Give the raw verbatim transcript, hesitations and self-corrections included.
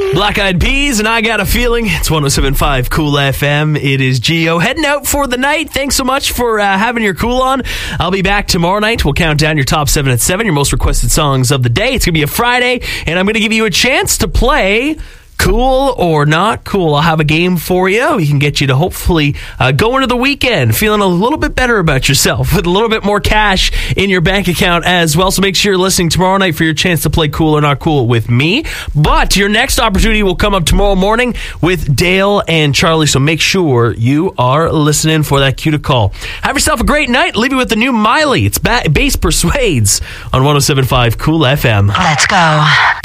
Black Eyed Peas, and I Got a Feeling. It's one oh seven point five Cool F M. It is Gio heading out for the night. Thanks so much for uh, having your cool on. I'll be back tomorrow night. We'll count down your top seven at seven, your most requested songs of the day. It's going to be a Friday, and I'm going to give you a chance to play Cool or Not Cool. I'll have a game for you. We can get you to hopefully uh, go into the weekend feeling a little bit better about yourself with a little bit more cash in your bank account as well. So make sure you're listening tomorrow night for your chance to play Cool or Not Cool with me. But your next opportunity will come up tomorrow morning with Dale and Charlie. So make sure you are listening for that cue to call. Have yourself a great night. Leave you with the new Miley. It's ba- Bass Persuades on one oh seven point five Cool F M. Let's go.